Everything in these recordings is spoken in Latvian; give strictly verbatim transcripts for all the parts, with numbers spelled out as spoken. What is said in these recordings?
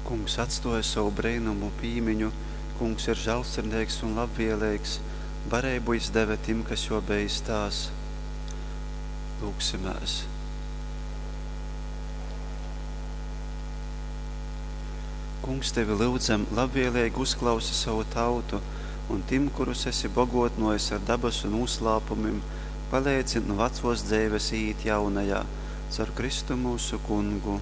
Kungs atstoja savu brīnumu pīmiņu, kungs ir žēlsirdīgs un labvēlīgs, varēbu izdeve tim, kas jo bijis tās. Lūksimies. Kungs, tevi lūdzam, labvēlīgi uzklausi savu tautu, un tim, kurus esi bogotnojis ar dabas un uzlāpumim, palīdzi no vecos dzīves īt jaunajā, caur Kristu mūsu kungu.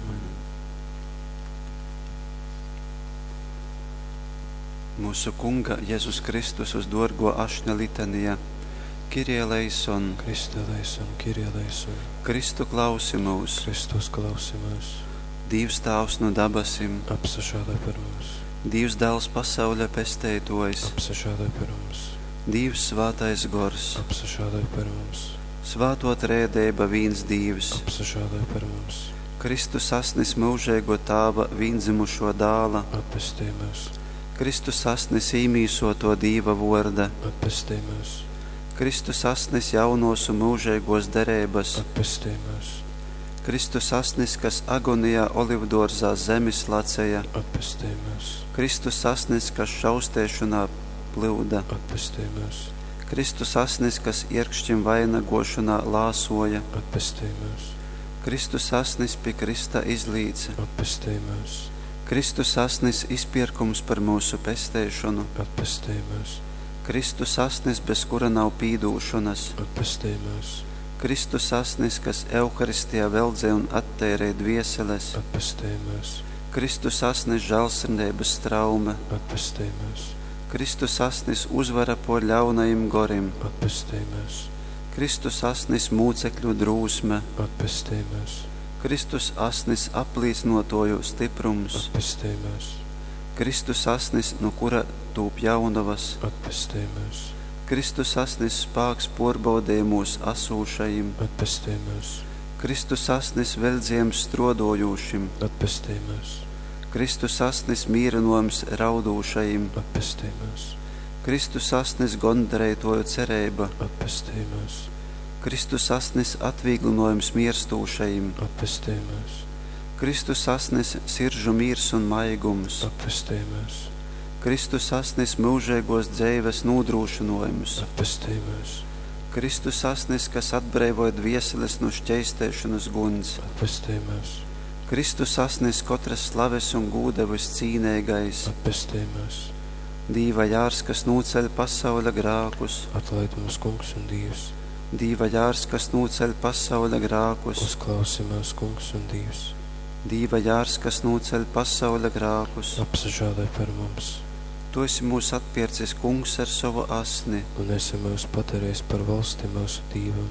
Mūsu kunga Jēzus Kristus uz dorgo ašņa litanija. Kyrie eleison. Kriste eleison, Kyrie eleison. Kristu klausi mūs. Kristus klausi mūs. Dievs Tēvs no dabasim. Apsažādā par mums. Dievs Dēls pasauļa pestētojs. Apsažādā par mums. Dievs Svātais Gors. Apsažādā par mums. Svāto trēdēba vīns Dievs. Apsažādā par mums. Kristus sasnis mūžēgo Tāva vīndzimušo dāla. Atpestī mūs. Kristus sasnis īmīsoto Dīva vorda. Atpestī mūs. Kristus sasnis jaunos un mūžēgos derēbas. Atpestī mūs. Kristus sasnis, kas agonijā olivdorzā zemes lacēja. Atpestī mūs. Kristus sasnis, kas šaustēšanā plyuda. Atpestī mūs. Kristus sasnis, kas ierkšķim vainagošanā lāsoja. Atpestī mūs. Kristus sasnis pie Krista izlīca. Atpestī mūs. Kristus sasnis izpirkums par mūsu pestēšanu. Atpestī mūs. Kristus sasnis, bez kura nav pīdūšanas. Atpestī mūs. Kristus sasnis, kas Euharistijā veldzē un attērē dvieseles. Atpestī mūs. Kristus sasnis žēlsirdības traume. Atpestī mūs. Kristus sasnis uzvara por ļaunajim gorim. Atpestī mūs. Kristus sasnis mūcekļu drūsme. Atpestī mūs. Kristus asnis aplīsnotoju stiprums. Atpestī mūs. Kristus asnis, no kura tūp jaunavas. Atpestī mūs. Kristus asnis spāks porbaudējumus asūšajim. Atpestī mūs. Kristus asnis veldziem strodojūšim. Atpestī mūs. Kristus asnis mīrenojums raudūšajim. Atpestī mūs. Kristus asnis gondarētoju cerība. Atpestī mūs. Kristus asnis atvieglinojums mierstūšajim. Atpestī mūs. Kristus asnis siržu mīrs un maigums. Atpestī mūs. Kristus asnis mūžēgos dzeives nūdrūšanojums. Atpestī mūs. Kristus asnis, kas atbrīvoja dvieseles no šķeistēšanas guns. Atpestī mūs. Kristus asnis kotras slaves un gūdevis cīnēgais. Atpestī mūs. Dīva jārs, kas nūceļ pasauļa grākus. Atlaid mums, kungs un Dievs. Dīva jārs, kas nūceļ pasauļa grākus. Uzklausi mūs, kungs un Dievs. Dīva jārs, kas nūceļ pasauļa grākus. Apsažādāj par mums. Tu esi mūs atpiercis, kungs, ar savu asni. Un esi mūs paterējis par valsti mūsu Dīvam.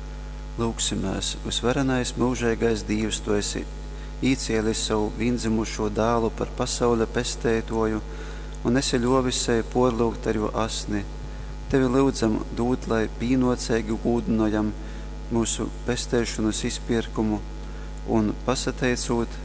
Lūksimies, visvarenais mūžīgais Dievs, tu esi īcielis savu vīndzimušo dālu par pasauļa pestētoju un esi ļovis sevi porlūgt ar jo asni. Tevi lūdzam dūt, lai pīnocēgi gūdinojam mūsu pestēšanas izpirkumu un pasateicot